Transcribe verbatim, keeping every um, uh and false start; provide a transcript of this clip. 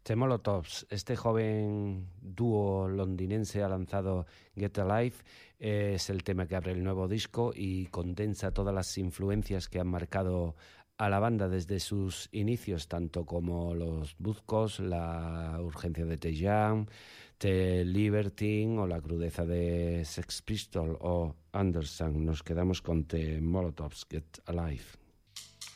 The Molotovs, este joven dúo londinense ha lanzado Get Alive, eh, es el tema que abre el nuevo disco y condensa todas las influencias que han marcado a la banda desde sus inicios, tanto como los Buzzcocks, la urgencia de The Jam, The Libertine o la crudeza de Sex Pistols o Anderson. Nos quedamos con The Molotovs, Get Alive.